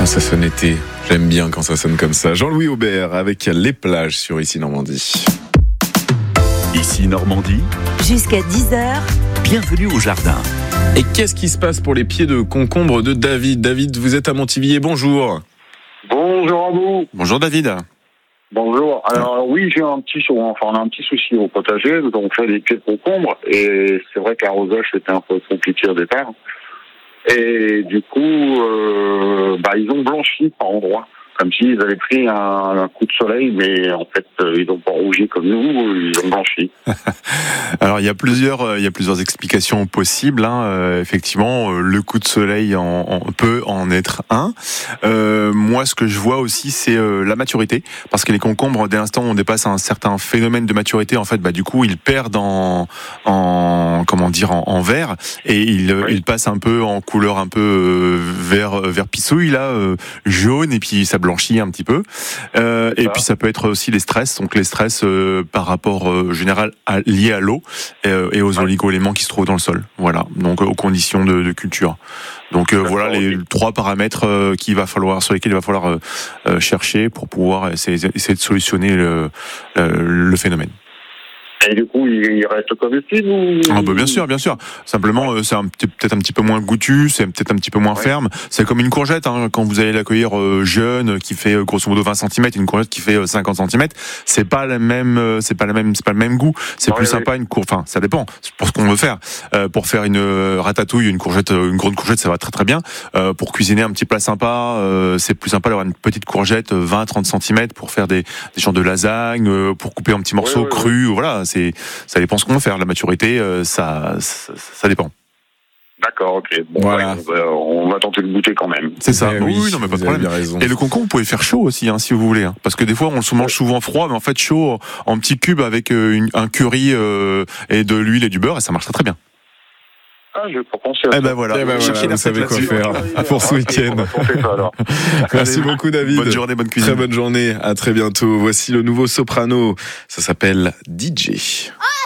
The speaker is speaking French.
Ça sonne été. J'aime bien quand ça sonne comme ça. Jean-Louis Aubert avec Les Plages sur Ici Normandie. Ici Normandie, Jusqu'à 10h, bienvenue au jardin. Et qu'est-ce qui se passe pour les pieds de concombre de David ? David, vous êtes à Montivilliers, bonjour. Bonjour à vous. Bonjour David. Bonjour. Alors oui, on a un petit souci au potager. On fait des pieds de concombre et c'est vrai qu'arrosage c'était un peu compliqué au départ. Et du coup, ils ont blanchi par endroits, comme s'ils avaient pris un coup de soleil, mais en fait ils n'ont pas rougi comme nous, ils ont blanchi. Alors il y a plusieurs explications possibles. Effectivement, le coup de soleil peut en être un. Moi, ce que je vois aussi, c'est la maturité, parce que les concombres, dès l'instant où on dépasse un certain phénomène de maturité, en fait, du coup, ils perdent en vert et ils passent un peu en couleur un peu vert pissouille là, jaune, et puis ça blanchit un petit peu. Et puis ça peut être aussi les stress. Donc les stress par rapport général liés à l'eau et aux oligo-éléments qui se trouvent dans le sol. Voilà. Donc aux conditions de culture. Donc voilà les trois paramètres sur lesquels il va falloir chercher pour pouvoir essayer de solutionner le phénomène. Et du coup, il reste comestible ou... Bien sûr. Simplement, c'est peut-être un petit peu moins goûtu, c'est peut-être un petit peu moins ferme. C'est comme une courgette, quand vous allez l'accueillir jeune, qui fait grosso modo 20 cm, et une courgette qui fait 50 cm. C'est pas le même goût. C'est plus sympa enfin, ça dépend. Pour ce qu'on veut faire. Pour faire une ratatouille, une grande courgette, ça va très très bien. Pour cuisiner un petit plat sympa, c'est plus sympa d'avoir une petite courgette 20-30 cm pour faire des genres de lasagne, pour couper en petits morceaux crus. Voilà. Ça dépend ce qu'on veut faire. La maturité, ça dépend. D'accord, ok. Bon, voilà. On va tenter de goûter quand même. C'est ça. Oui, non, mais pas de problème. Raison. Et le concombre, vous pouvez faire chaud aussi, si vous voulez. Parce que des fois, on le mange souvent froid, mais en fait chaud en petits cubes avec un curry et de l'huile et du beurre, et ça marche très très bien. Ah, je vais pas penser à ça. Voilà. Vous savez quoi faire pour ce week-end. On va tenter ça, alors. Merci beaucoup David. Bonne journée, bonne cuisine. Très bonne journée. À très bientôt. Voici le nouveau soprano. Ça s'appelle DJ.